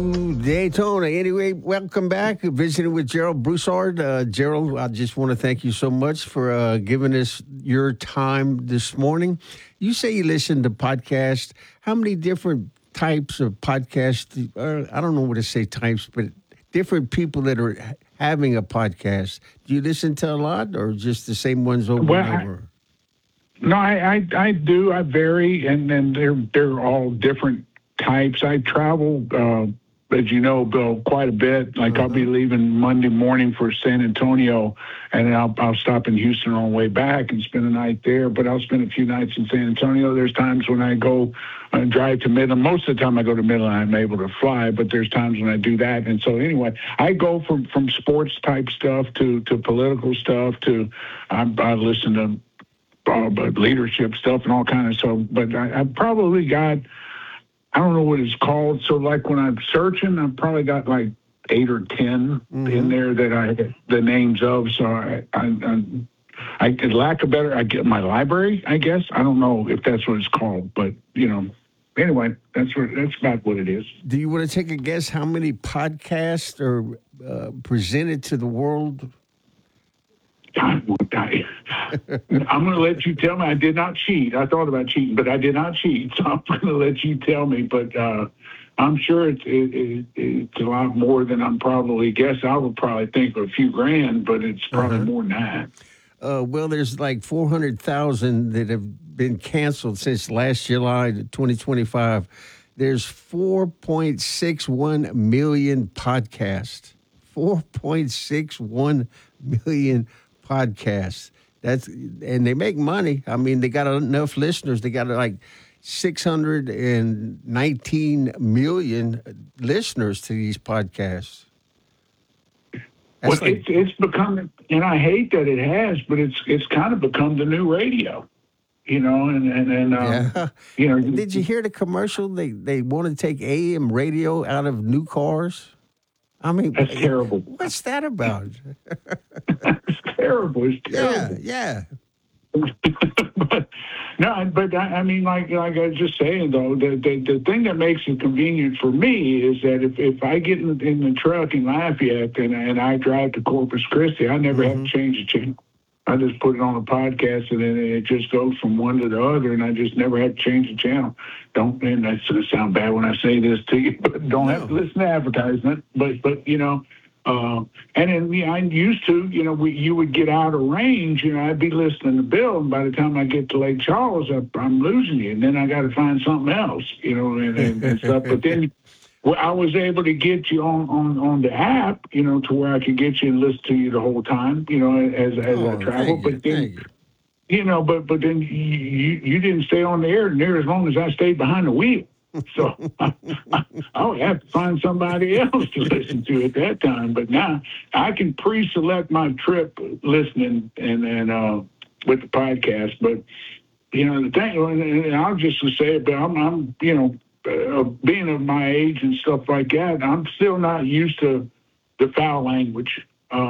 Daytona. Anyway, welcome back. Visiting with Gerald Broussard. Gerald, I just want to thank you so much for giving us your time this morning. You say you listen to podcasts. How many different types of podcasts, I don't know what to say types, but different people that are having a podcast. Do you listen to a lot or just the same ones over and over? No, I do. I vary, and they're all different types. I travel, as you know, Bill, quite a bit. Like I'll be leaving Monday morning for San Antonio, and I'll stop in Houston on the way back and spend a night there. But I'll spend a few nights in San Antonio. There's times when I go and drive to Midland. Most of the time I go to Midland, I'm able to fly, but there's times when I do that. And so anyway, I go from sports type stuff to political stuff to I listen to leadership stuff and all kinds of stuff. But I probably got, I don't know what it's called. So like when I'm searching, I've probably got like 8 or 10 in there that I the names of. So I could lack a better, I get my library, I guess. I don't know if that's what it's called, but anyway, that's about what it is. Do you want to take a guess how many podcasts are presented to the world? I'm going to let you tell me. I did not cheat. I thought about cheating, but I did not cheat. So I'm going to let you tell me. But I'm sure it's a lot more than I'm probably guess. I would probably think a few grand, but it's probably more than that. Well, there's like 400,000 that have been canceled since last July 2025. There's 4.61 million podcasts. 4.61 million podcasts. And they make money. I mean, they got enough listeners. They got like 619 million listeners to these podcasts. It's become, and I hate that it has, but it's kind of become the new radio, yeah. Did you hear the commercial? They want to take AM radio out of new cars. I mean, that's terrible. What's that about? It's terrible. It's terrible. Yeah. but I mean, like I was just saying though, the thing that makes it convenient for me is that if I get in the truck in Lafayette and I drive to Corpus Christi, I never have to change the channel. I just put it on a podcast and then it just goes from one to the other, and I just never have to change the channel. And that's going to sound bad when I say this to you, but don't have to listen to advertisement. But and then I used to, you would get out of range. I'd be listening to Bill, and by the time I get to Lake Charles, I'm losing you, and then I got to find something else, and stuff. But then I was able to get you on the app, to where I could get you and listen to you the whole time, as I travel. But then, but then you didn't stay on the air near as long as I stayed behind the wheel. So I would have to find somebody else to listen to at that time. But now I can pre-select my trip listening and with the podcast. But the thing, and I'll just say it, but I'm being of my age and stuff like that, I'm still not used to the foul language.